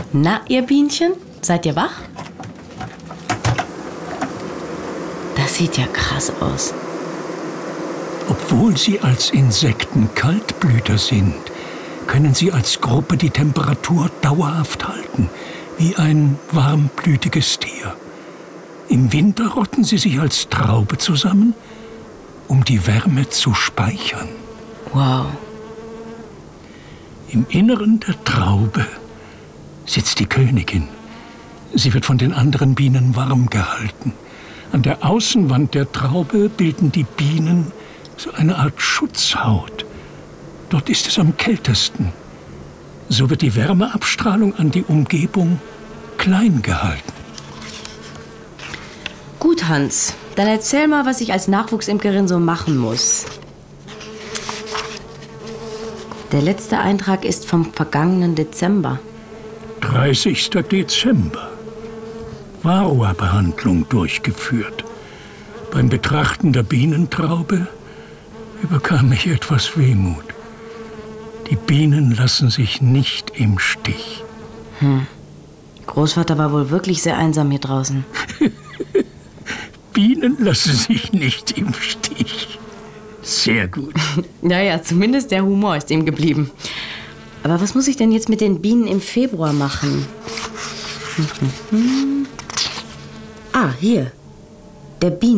Na, ihr Bienchen, seid ihr wach? Das sieht ja krass aus. Obwohl sie als Insekten Kaltblüter sind, können sie als Gruppe die Temperatur dauerhaft halten, wie ein warmblütiges Tier. Im Winter rotten sie sich als Traube zusammen, um die Wärme zu speichern. Wow. Im Inneren der Traube sitzt die Königin. Sie wird von den anderen Bienen warm gehalten. An der Außenwand der Traube bilden die Bienen so eine Art Schutzhaut. Dort ist es am kältesten. So wird die Wärmeabstrahlung an die Umgebung klein gehalten. Gut, Hans. Dann erzähl mal, was ich als Nachwuchsimkerin so machen muss. Der letzte Eintrag ist vom vergangenen Dezember. 30. Dezember. Varroa-Behandlung durchgeführt. Beim Betrachten der Bienentraube überkam mich etwas Wehmut. Die Bienen lassen sich nicht im Stich. Großvater war wohl wirklich sehr einsam hier draußen. Bienen lassen sich nicht im Stich. Sehr gut. Naja, zumindest der Humor ist ihm geblieben. Aber was muss ich denn jetzt mit den Bienen im Februar machen? Hier. Der Bienen